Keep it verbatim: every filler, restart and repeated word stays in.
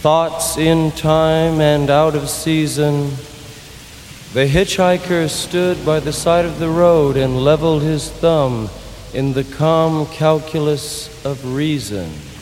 thoughts in time and out of season, the hitchhiker stood by the side of the road and leveled his thumb in the calm calculus of reason.